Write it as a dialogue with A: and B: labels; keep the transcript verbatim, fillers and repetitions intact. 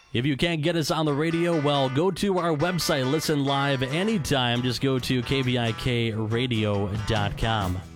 A: If you can't get us on the radio, well, go to our website. Listen live anytime. Just go to K V I K radio dot com.